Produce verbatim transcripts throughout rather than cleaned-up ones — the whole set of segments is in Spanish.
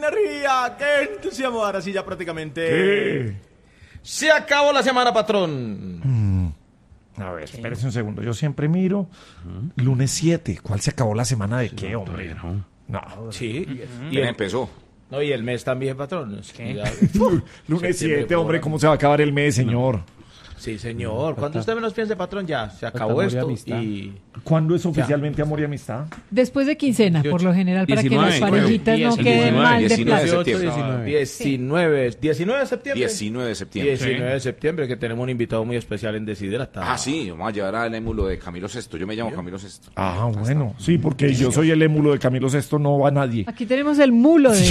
energía, qué entusiasmo. Ahora sí ya prácticamente... ¿Qué? Se acabó la semana, patrón. Mm. A ver, espérese un segundo. Yo siempre miro. Lunes siete. ¿Cuál se acabó la semana de qué, hombre? No. No. Sí. Uh-huh. Y el, empezó. no, y el mes también, patrón. Es que ya- Lunes septiembre, siete, hombre. por- ¿Cómo se va a acabar el mes, señor? Sí, señor. Cuando usted menos piense, patrón, ya se acabó amor y esto. amistad. Y ¿Cuándo es oficialmente amor y amistad? Después de quincena, por lo general, para que las diecinueve, parejitas no diecinueve, queden mal de diecinueve plata. de septiembre. diecinueve, diecinueve de septiembre. diecinueve de septiembre. diecinueve de septiembre, que tenemos un invitado muy especial en Desiderata. Ah, sí, vamos a llevar al émulo de Camilo Sesto. Yo me llamo Camilo Sesto. Ah, bueno. Sí, porque yo soy el émulo de Camilo Sesto, no va nadie. Aquí tenemos el mulo de...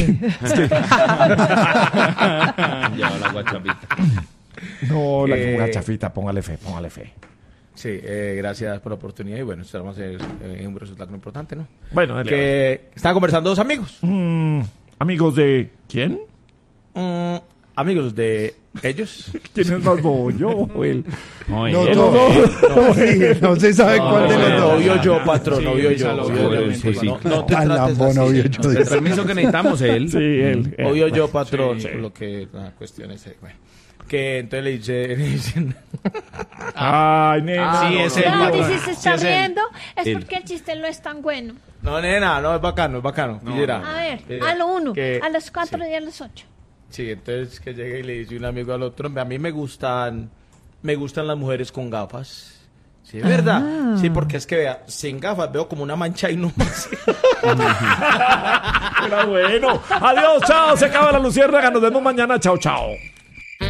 Lleva la guachapita. No, la Eh, gachafita, póngale fe, póngale fe. Sí, eh, gracias por la oportunidad y bueno, esperamos eh, eh, un resultado importante, ¿no? Bueno, Que estaban conversando dos amigos. Mm, amigos de... ¿Quién? Mm, amigos de ellos. ¿Quién es más bobo, yo o él? No, No, él. no, no, no se sabe cuál de los No, dos. vio yo, patrón, no vio yo. Lisa, obvio yo, obviamente, sí, sí. no, no te Tan trates lambón, así, obvio sí, yo, no te dice. El permiso que necesitamos él. Sí, él. él. Obvio yo, patrón, Sí. por lo que la cuestión es, eh, bueno, que entonces le dice, le dicen, Ay, nena. Sí, ese No, él. y si se está Sí, es él. riendo, es Él. porque el chiste no es tan bueno. no, nena, no, es bacano, es bacano. Y dirá, A ver, mira, a lo uno, que- a los cuatro y a los ocho. Sí, entonces que llega y le dice un amigo al otro, a mí me gustan, me gustan las mujeres con gafas. Sí, es verdad. Ah. Sí, porque es que vea, sin gafas veo como una mancha y no más. Era bueno. Adiós, chao. Se acaba la luciérnaga. Nos vemos mañana. Chao, chao.